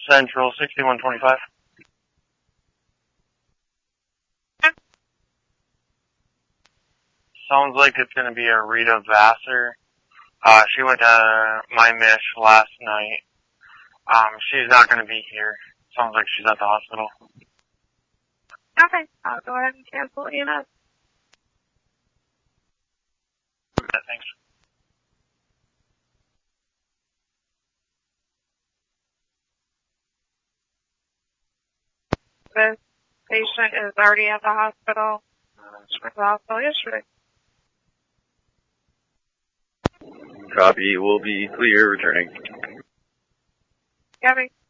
Central 6125. Sounds like it's going to be a Rita Vassar. She went to my Mish last night. She's not going to be here. Sounds like she's at the hospital. Okay, I'll go ahead and cancel EMS. Thanks. This patient is already at the hospital. She went to the hospital yesterday. Copy. We'll be clear returning. Gabby.